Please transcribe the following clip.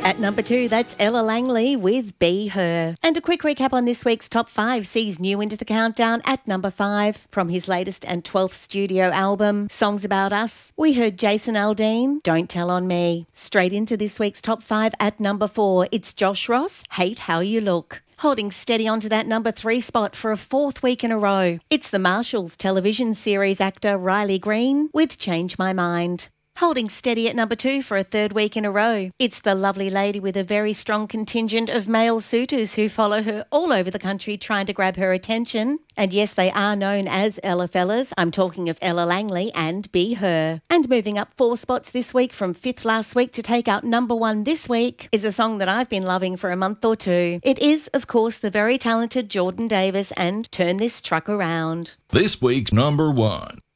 At number 2, that's Ella Langley with Be Her. And a quick recap on this week's top 5 sees New into the countdown at number 5 from his latest and 12th studio album, Songs About Us. We heard Jason Aldean, Don't Tell on Me. Straight into this week's top 5 at number 4, it's Josh Ross, Hate How You Look. Holding steady onto that number 3 spot for a 4th week in a row, it's the Marshalls television series actor Riley Green with Change My Mind. Holding steady at number 2 for a 3rd week in a row, it's the lovely lady with a very strong contingent of male suitors who follow her all over the country trying to grab her attention. And yes, they are known as Ella Fellas. I'm talking of Ella Langley and Be Her. And moving up 4 spots this week from 5th last week to take out number 1 this week is a song that I've been loving for a month or two. It is, of course, the very talented Jordan Davis and Turn This Truck Around. This week's number 1.